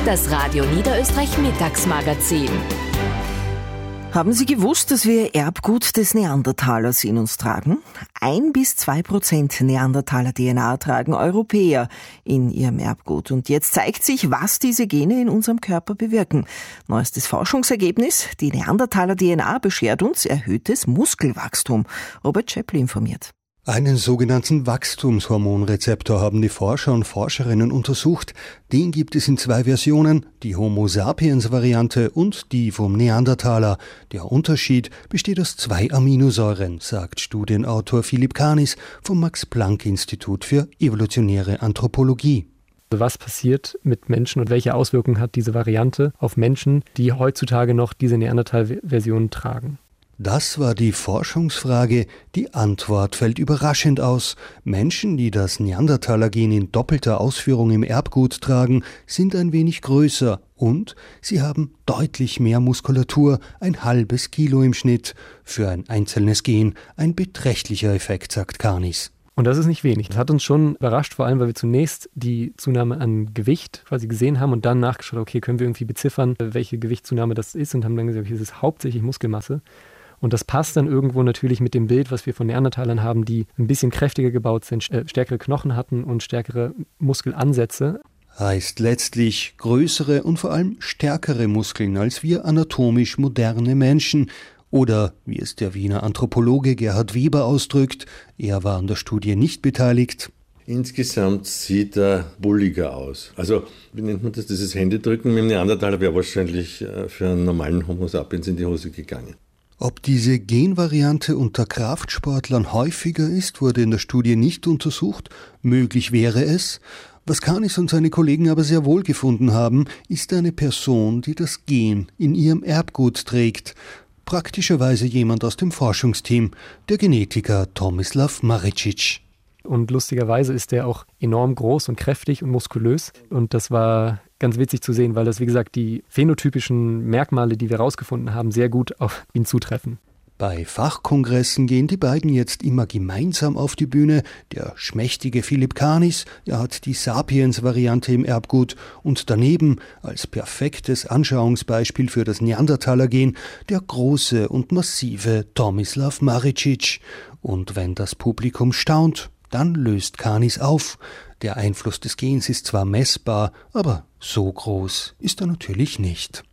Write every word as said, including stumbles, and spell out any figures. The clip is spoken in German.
Das Radio Niederösterreich Mittagsmagazin. Haben Sie gewusst, dass wir Erbgut des Neandertalers in uns tragen? Ein bis zwei Prozent Neandertaler-D N A tragen Europäer in ihrem Erbgut. Und jetzt zeigt sich, was diese Gene in unserem Körper bewirken. Neuestes Forschungsergebnis: Die Neandertaler-D N A beschert uns erhöhtes Muskelwachstum. Robert Schäppli informiert. Einen sogenannten Wachstumshormonrezeptor haben die Forscher und Forscherinnen untersucht. Den gibt es in zwei Versionen, die Homo-sapiens-Variante und die vom Neandertaler. Der Unterschied besteht aus zwei Aminosäuren, sagt Studienautor Philipp Canis vom Max-Planck-Institut für evolutionäre Anthropologie. Was passiert mit Menschen und welche Auswirkungen hat diese Variante auf Menschen, die heutzutage noch diese Neandertal-Version tragen? Das war die Forschungsfrage. Die Antwort fällt überraschend aus. Menschen, die das Neandertaler-Gen in doppelter Ausführung im Erbgut tragen, sind ein wenig größer und sie haben deutlich mehr Muskulatur, ein halbes Kilo im Schnitt. Für ein einzelnes Gen ein beträchtlicher Effekt, sagt Canis. Und das ist nicht wenig. Das hat uns schon überrascht, vor allem, weil wir zunächst die Zunahme an Gewicht quasi gesehen haben und dann nachgeschaut, okay, können wir irgendwie beziffern, welche Gewichtszunahme das ist, und haben dann gesagt, okay, das ist hauptsächlich Muskelmasse. Und das passt dann irgendwo natürlich mit dem Bild, was wir von Neandertalern haben, die ein bisschen kräftiger gebaut sind, stärkere Knochen hatten und stärkere Muskelansätze. Heißt letztlich größere und vor allem stärkere Muskeln als wir anatomisch moderne Menschen. Oder, wie es der Wiener Anthropologe Gerhard Weber ausdrückt, er war an der Studie nicht beteiligt: Insgesamt sieht er bulliger aus. Also, wie nennt man das? Dieses Händedrücken mit dem Neandertaler wäre wahrscheinlich für einen normalen Homo sapiens in die Hose gegangen. Ob diese Genvariante unter Kraftsportlern häufiger ist, wurde in der Studie nicht untersucht. Möglich wäre es. Was Canis und seine Kollegen aber sehr wohl gefunden haben, ist eine Person, die das Gen in ihrem Erbgut trägt. Praktischerweise jemand aus dem Forschungsteam, der Genetiker Tomislav Maricic. Und lustigerweise ist der auch enorm groß und kräftig und muskulös. Und das war ganz witzig zu sehen, weil das, wie gesagt, die phänotypischen Merkmale, die wir herausgefunden haben, sehr gut auf ihn zutreffen. Bei Fachkongressen gehen die beiden jetzt immer gemeinsam auf die Bühne. Der schmächtige Philipp Canis, er hat die Sapiens-Variante im Erbgut, und daneben als perfektes Anschauungsbeispiel für das Neandertaler-Gen der große und massive Tomislav Maricic. Und wenn das Publikum staunt, dann löst Canis auf. Der Einfluss des Gens ist zwar messbar, aber so groß ist er natürlich nicht.